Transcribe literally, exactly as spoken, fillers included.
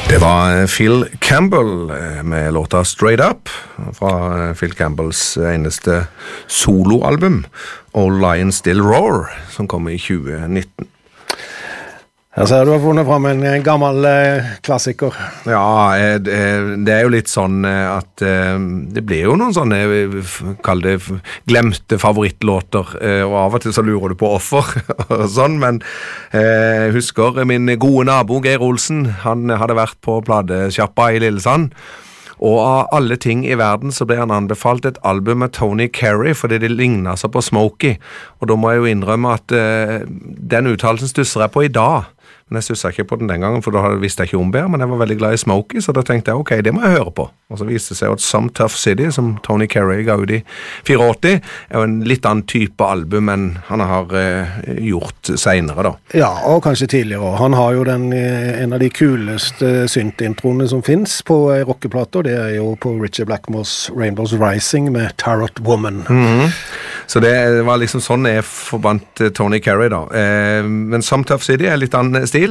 Det var Phil Campbell med låta Straight Up fra Phil Campbells eneste soloalbum Old Lion Still Roar som kom i tjue nitten. Jeg ser du har funnet frem en gammel eh, klassiker. Ja, det er jo litt sånn at det blir jo noen sånne, kall det glemte favorittlåter, og av og til så lurer du på offer og sånn, men jeg husker min gode nabo Geir Olsen, han hadde vært på pladesjappa i Lillesand, og av alle ting i verden så ble han anbefalt et album med Tony Carey fordi det lignet så på Smokey, og da må jeg jo innrømme at den uttalelsen stusser jeg på i dag. Men jeg stusset ikke på den den gangen, for da visste jeg ikke om bedre, men jeg var veldig glad i Smokey, så da tenkte jeg, ok, det må jeg høre på. Og så viste det seg at Some Tough City, som Tony Carey ga ut i fireogåtti, er jo en litt annen type album enn han har eh, gjort senere da. Ja, og kanskje tidligere. Han har jo den, en av de kuleste syntintroene som finnes på rockeplater, det er jo på Richard Blackmore's Rainbows Rising med Tarot Woman. Mm-hmm. Så det var liksom sånn jeg forbandt Tony Carey da. Eh, men Some Tough City er litt annen stil.